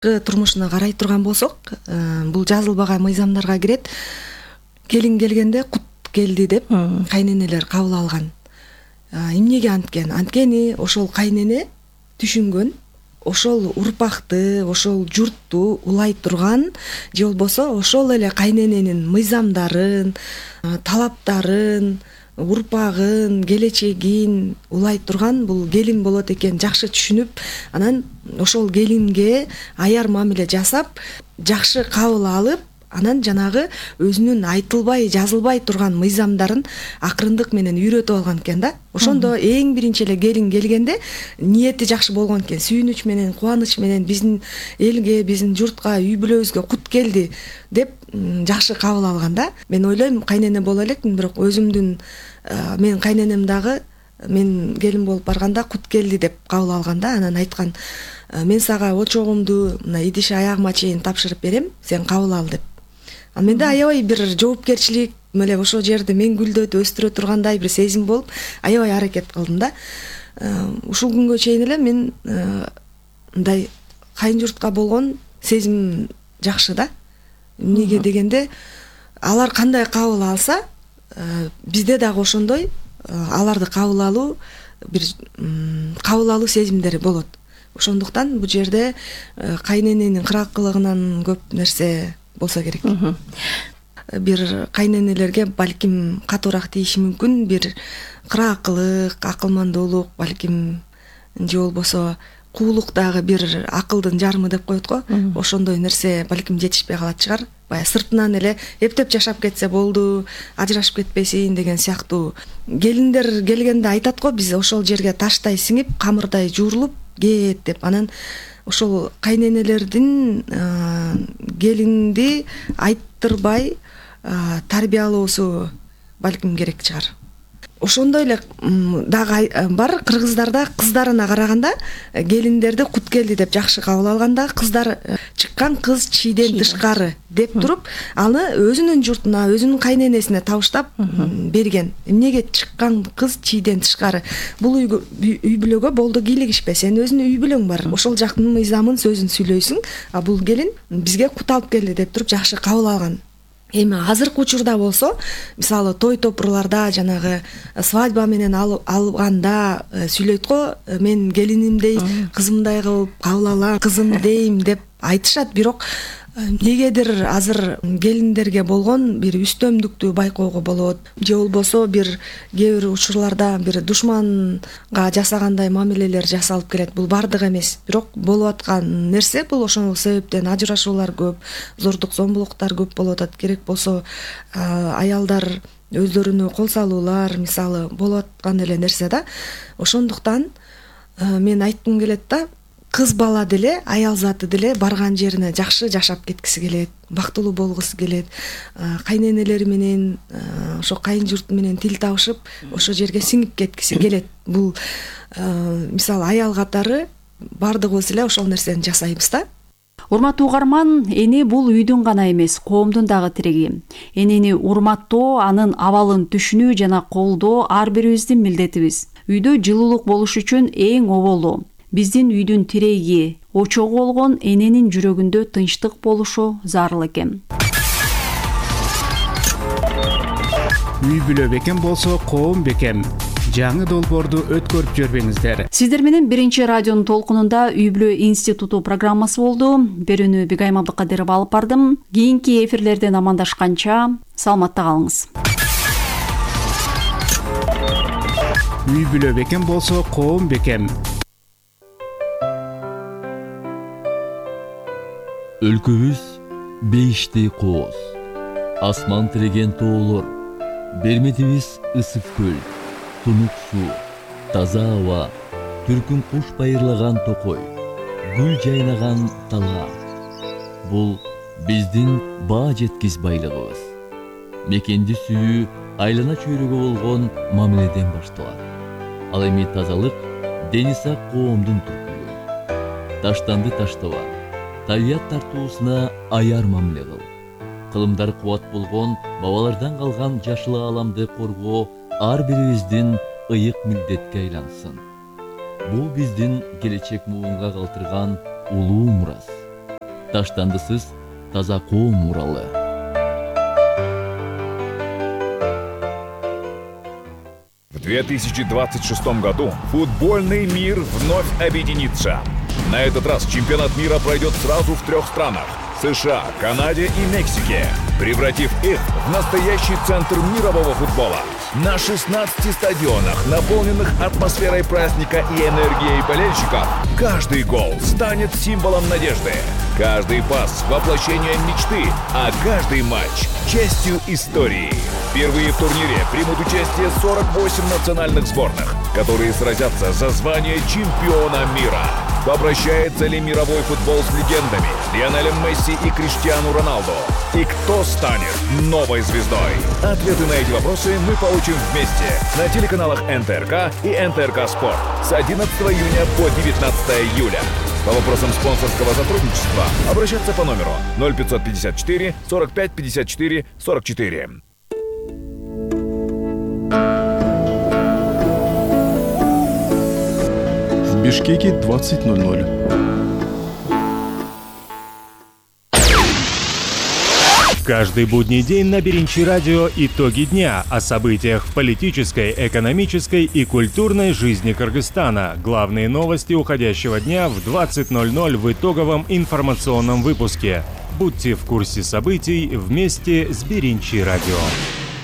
турмушуна карай турган болсок, бул жазылбаган мыйзамдарга кирет. Келин келгенде кут келди деп кайненелер кабыл алган. Эмнеге анткен? Анткени ошол кайнене түшүнгөн, ошол урпакты, ошол журтту улай турган, же болбосо ошол эле кайнененин мыйзамдарын, талаптарын, урпагын, келечегин улай турган бул келин болот экен жакшы түшүнүп, анан ошол келинге аяр мамиле жасап, жакшы кабыл алып, анан жанагы өзүнүн айтылбай, жазылбай турган мыйзамдарын акырындык менен үйрөтүп алган экен да. Ошондо эң биринчи эле келин келгенде ниети жакшы болгон экен. Сүйүнүч менен, кубаныч менен биздин элге, биздин журтка, үй бүлөбүзгө кут келди деп жакшы кабыл алган да. Мен ойлойм кайнене боло элекмин, бирок өзүмдүн мен кайненем дагы мен келин болуп барганда кут келди деп кабыл алган да. Анан айткан: "Мен сага очогумду мына идиш аягыма чейин тапшырып берем, сен кабыл ал" деп. Ал менде аябай бир жоопкерчилик, эле ошол жерде мен гүлдөтүп өстүрө тургандай бир сезим болуп, аябай аракет кылдым да. Ушул күнгө чейин эле мен мындай кайын журтка болгон сезим жакшы да. Эмнеге дегенде, алар кандай кабыл алса, бизде дагы ошондой аларды кабыл алуу сезимдери болот. Ошондуктан бул жерде кайнененин кыракылыгынан көп нерсе болсо керек. Бир кайненелерге балким катуураак тийиши мүмкүн, бир кыракылык, акылмандуулук, балким же болбосо куулук дагы бир акылдын жарымы деп коет го. Ошондой нерсе балким жетишпей калат чыгар. Баягы сыртынан эле эптеп жашап кетсе болду, ажырашып кетпесин деген сыяктуу. Келиндер келгенде айтат го, биз ошол жерге таштай сиңип, камырдай жуурулуп кет деп. Анан ошол кайненелердин келинди айттырбай тарбиялоосу балким керек чыгар. Ошондой эле дагы бар кыргыздарда кыздарына караганда келиндерди кут келди деп жакшы кабыл алганда, кыздар чыккан кыз чийден тышкары деп туруп, аны өзүнүн журтуна, өзүнүн кайненесине табыштап берген. Эмнеге чыккан кыз чийден тышкары? Бул үй бүлөгө болду кийлигишпе, сен өзүнүн үй бүлөң бар. Ошол жактын мыйзамын, сөзүн сүйлөйсүң, а бул келин бизге кут алып келди деп туруп жакшы кабыл алган. Эми азыркы учурда болсо, мисалы той топурларда жанагы свадьба менен алганда сүйлөйт го, мен келинимдей, кызымдай кылып кабыл алам, кызым дейм деп айтышат, бирок негедир азыр келиндерге болгон бир үстөмдүктү байкоого болот, же болбосо бир кээ бир учурларда бир душманга жасагандай мамилелер жасалып келет. Бул бардыгы эмес, бирок болуп аткан нерсе бул. Ошол себептен ажырашуулар көп, зордук зомбулуктар көп болуп атат. Керек болсо аялдар өздөрүнө кол салуулар мисалы болуп аткан эле нерсе да. Ошондуктан мен айткым келет да, кыз бала деле, аял заты деле барган жерине жакшы жашап кеткиси келет, бактылуу болгусу келет, кайненелери менен, ошо кайын журту менен тил табышып, ошо жерге сиңип кеткиси келет. Бул мисалы аял катары бардыгыбыз эле ошол нерсени жасайбыз да. Урматтуу угарман, эне бул үйдүн гана эмес, коомдун дагы тиреги. Энени урматтоо, анын абалын түшүнүү жана колдоо ар бирибиздин милдетибиз. Үйдө жылуулук болуш үчүн эң оболу биздин үйдүн тиреги, очогу болгон эненин жүрөгүндө тынчтык болушу зарыл экен. Үй бүлө бекем болсо коом бекем. Жаңы долбоорду өткөрүп жүрбөңүздөр. Сиздер менен биринчи радионун толкунунда Үй бүлө институту программасы болду. Берүүнү Бигайым Абдыкадырова алып бардым. Кийинки эфирлерден амандашканча саламатта калыңыз. Үй бүлө бекем болсо коом бекем. Өлкөбүз бейишти кооз, асман тиреген тоолор, берметибиз ысык көл, тунук суу, таза аба, түркүн куш байырлаган токой, гүл жайнаган тала. Бул биздин баа жеткис байлыгыбыз. Мекенди сүйүү айлана чөйрөгө болгон мамиледен башталат. Ал эми тазалык дени сак коомдун түркүлүгү. Таштанды таштаба, табият тартуусуна аяр мамиле кыл. Кылымдары кубат болгон бабалардан калган жашыл ааламды коргоо ар бирибиздин ыйык милдетке айлансын. Бул биздин келечек муунга калтырган улуу мурас. таштандысыз таза коом уралы. В 2026 году футбольный мир вновь объединится. На этот раз чемпионат мира пройдет сразу в 3 странах – США, Канаде и Мексике, превратив их в настоящий центр мирового футбола. На 16 стадионах, наполненных атмосферой праздника и энергией болельщиков, каждый гол станет символом надежды. Каждый пас – воплощение мечты, а каждый матч – частью истории. Впервые в турнире примут участие 48 национальных сборных, которые сразятся за звание чемпиона мира. Попрощается ли мировой футбол с легендами Лионелем Месси и Криштиану Роналду? И кто станет новой звездой? Ответы на эти вопросы мы получим вместе на телеканалах НТРК и НТРК Спорт с 11 июня по 19 июля. По вопросам спонсорского сотрудничества обращаться по номеру 0554 45 54 44. В Бишкеке 20:00. Каждый будний день на Беринчи радио итоги дня о событиях в политической, экономической и культурной жизни Кыргызстана. Главные новости уходящего дня в 20:00 в итоговом информационном выпуске. Будьте в курсе событий вместе с Беринчи радио.